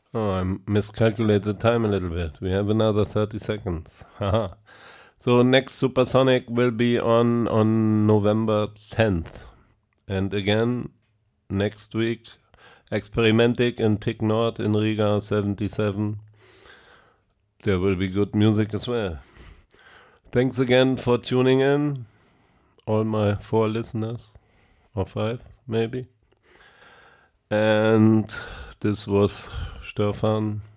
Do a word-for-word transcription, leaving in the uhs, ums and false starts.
Oh, I miscalculated time a little bit. We have another thirty seconds. Haha. So next Supersonic will be on on November tenth. And again, next week, Experimentic in Tick Nord in Riga seventy-seven. There will be good music as well. Thanks again for tuning in, all my four listeners, or five maybe. And this was Stefan